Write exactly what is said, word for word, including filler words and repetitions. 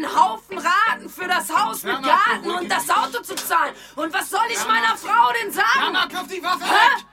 Haufen Raten für das Haus mit Garten und das Auto zu zahlen. Und was soll ich meiner Frau denn sagen? Mama, kauf die Waffe Hä? weg!